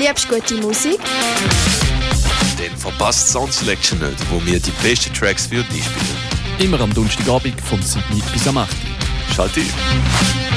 Liebst du gute Musik? Dann verpasst Sound Selection nicht, wo wir die besten Tracks für dich spielen. Immer am Donnerstagabend vom 7 bis am 8. Schalt ein!